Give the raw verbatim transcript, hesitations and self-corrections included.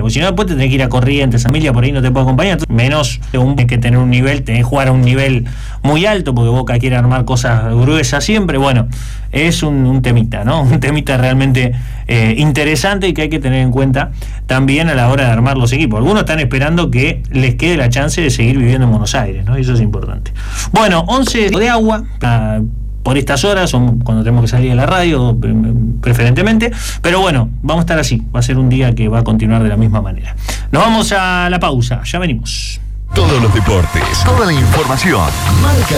porque si no después te tenés que ir a Corrientes, familia por ahí no te puede acompañar, menos un, que tener un nivel, tenés que jugar a un nivel muy alto, porque Boca quiere armar cosas gruesas siempre. Bueno, es un, un temita, ¿no? Un temita realmente eh, interesante y que hay que tener en cuenta también a la hora de armar los equipos. Algunos están esperando que les quede la chance de seguir viviendo en Buenos Aires, ¿no? Y eso es importante. Bueno, once de agua a, por estas horas, son cuando tenemos que salir de la radio, preferentemente, pero bueno, vamos a estar así, va a ser un día que va a continuar de la misma manera. Nos vamos a la pausa, ya venimos. Todos los deportes, toda la información. Marca